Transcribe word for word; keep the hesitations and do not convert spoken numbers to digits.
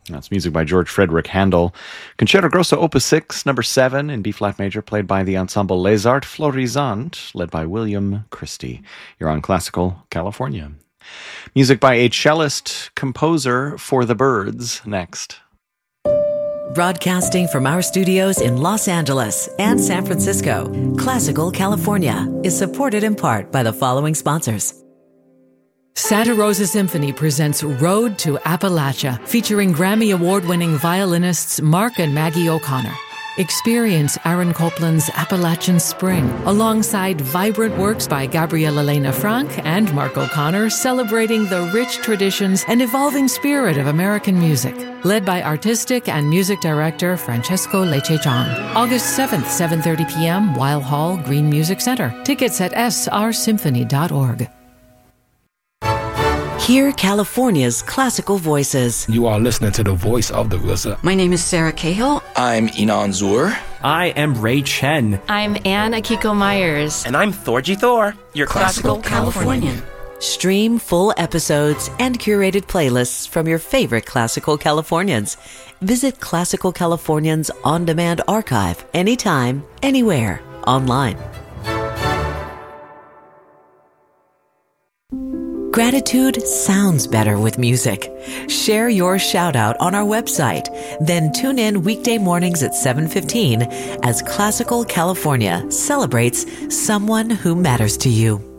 That's music by George Frederick Handel. Concerto Grosso Opus six, number seven in B-flat major, played by the ensemble Les Arts Florisantes, led by William Christie. You're on Classical California. Music by a cellist composer for the Byrds, next. Broadcasting from our studios in Los Angeles and San Francisco, Classical California is supported in part by the following sponsors. Santa Rosa Symphony presents Road to Appalachia, featuring Grammy Award-winning violinists Mark and Maggie O'Connor. Experience Aaron Copland's Appalachian Spring, alongside vibrant works by Gabrielle Elena Frank and Mark O'Connor, celebrating the rich traditions and evolving spirit of American music. Led by artistic and music director Francesco Lecce-Chong. August seventh, seven thirty p.m., Weil Hall, Green Music Center. Tickets at s r symphony dot org. Hear California's classical voices. You are listening to the voice of the R Z A. My name is Sarah Cahill. I'm Inan Zur. I am Ray Chen. I'm Anne Akiko Myers. And I'm Thorgy Thor, your Classical, classical Californian. Californian. Stream full episodes and curated playlists from your favorite Classical Californians. Visit Classical Californians on-demand archive anytime, anywhere, online. Gratitude sounds better with music. Share your shout out on our website. Then tune in weekday mornings at seven fifteen as Classical California celebrates someone who matters to you.